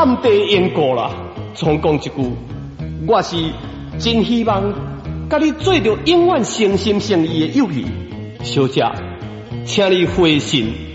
暗地缘故啦。总讲一句，我是真希望甲你做着永远诚心诚意的友谊，小姐，请你回信